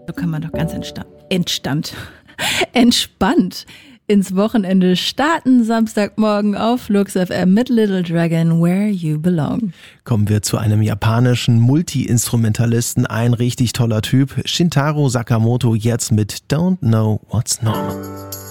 So kann man doch ganz entspannt ins Wochenende starten. Samstagmorgen auf Flux FM mit Little Dragon, Where You Belong. Kommen wir zu einem japanischen Multi-Instrumentalisten, ein richtig toller Typ. Shintaro Sakamoto jetzt mit Don't Know What's Normal.